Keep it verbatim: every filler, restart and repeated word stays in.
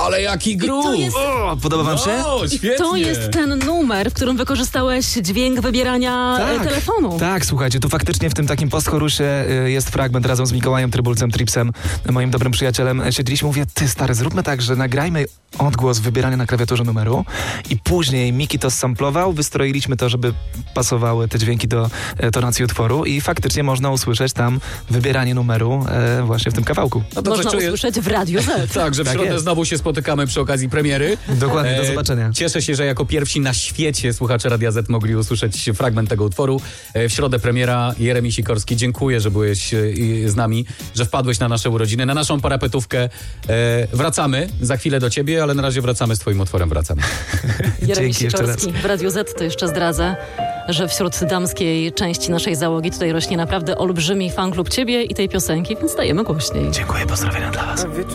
Ale jaki groove! jest... O, podoba wam się? O, świetnie! To jest ten numer, w którym wykorzystałeś dźwięk wybierania Tak, e, telefonu. Tak, słuchajcie, tu faktycznie w tym takim postchorusie y, jest fragment razem z Mikołajem Trybulcem, Tripsem, moim dobrym przyjacielem. Siedliśmy, mówię, ty stary, zróbmy tak, że nagrajmy odgłos wybierania na klawiaturze numeru i później Miki to samplował, wystroiliśmy to, żeby pasowały te dźwięki do e, tonacji utworu i faktycznie można usłyszeć tam wybieranie numeru e, właśnie w tym kawałku. No to Można coś czuję... usłyszeć w Radiu Z. Tak, że w Tak środę jest. znowu się spotykamy przy okazji premiery. Dokładnie, do E, zobaczenia. Cieszę się, że jako pierwsi na świecie słuchacze Radia Z mogli usłyszeć fragment tego utworu. E, w środę premiera. Jeremi Sikorski, dziękuję, że byłeś e, z nami, że wpadłeś na nasze urodziny, na naszą parapetówkę. E, wracamy za chwilę do ciebie, ale na razie wracamy z twoim utworem. Wracamy. Jeremi Dzięki jeszcze raz. Sikorski w Radiu Z. To jeszcze zdradzę, że wśród damskiej części naszej załogi tutaj rośnie naprawdę olbrzymi fanklub ciebie i tej piosenki, więc dajemy głośniej. Dziękuję, pozdrowienia dla was.